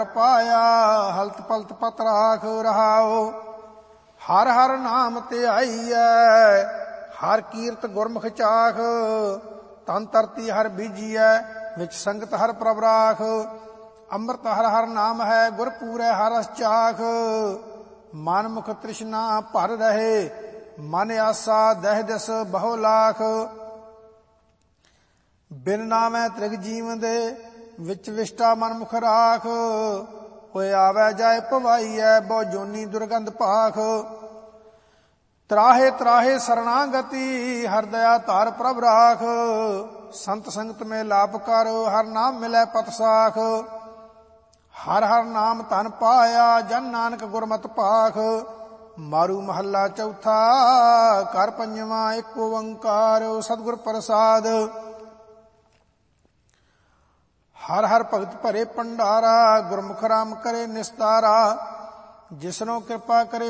ਪਾਇਆ ਹਲਤ ਪਲਤ ਪਤ ਰਾਖ ਰਹਾਓ। ਹਰ ਹਰ ਨਾਮ ਧਿਆਈਐ ਹਰ ਕੀਰਤ ਗੁਰਮੁਖ ਚਾਖ। ਤਨ ਧਰਤੀ ਹਰ ਬੀਜੀਐ ਵਿੱਚ ਸੰਗਤ ਹਰ ਪ੍ਰਭ ਰਾਖ। ਅੰਮ੍ਰਿਤ ਹਰ ਹਰ ਨਾਮ ਹੈ ਗੁਰ ਪੂਰੈ ਹਰ ਰਸ ਚਾਖ। ਮਨ ਮੁਖ ਤ੍ਰਿਸ਼ਨਾ ਭਰ ਰਹੇ ਮਨ ਆਸਾ ਦਹਿ ਦਿਸ ਬਹੁ ਲਾਖ। ਬਿਨ ਨਾਮੈ ਤ੍ਰਿਗ ਜੀਵ ਦੇ ਵਿੱਚ ਵਿਸ਼ਟਾ ਮਨ ਮੁਖ ਰਾਖ। ਹੋਇ ਆਵੈ ਜਾਇ ਭਵਾਈਐ ਬਹੁ ਜੋਨੀ ਦੁਰਗੰਧ ਭਾਖ। ਤਰਾਹੇ ਤਰਾਹੇ ਸਰਣਾਗਤੀ ਹਰ ਦਇਆ ਧਾਰ ਪ੍ਰਭ ਰਾਖ। ਸੰਤ ਸੰਗਤ ਮੇ ਲਾਭ ਕਰ ਹਰ ਨਾਮ ਮਿਲੈ ਪਤ ਸਾਖ। ਹਰ ਹਰ ਨਾਮ ਧਨ ਪਾਇਆ ਜਨ ਨਾਨਕ ਗੁਰਮਤਿ ਭਾਖ। ਮਾਰੂ ਮਹੱਲਾ ਚੌਥਾ ਘਰ ਪੰਜਵਾਂ ਇੱਕ ਓੰਕਾਰ ਸਤਿਗੁਰ ਪ੍ਰਸਾਦ। ਹਰ ਹਰ ਭਗਤ ਭਰੇ ਭੰਡਾਰਾ ਗੁਰਮੁਖ ਰਾਮ ਕਰੇ ਨਿਸਤਾਰਾ। ਜਿਸਨੋ ਕਿਰਪਾ ਕਰੇ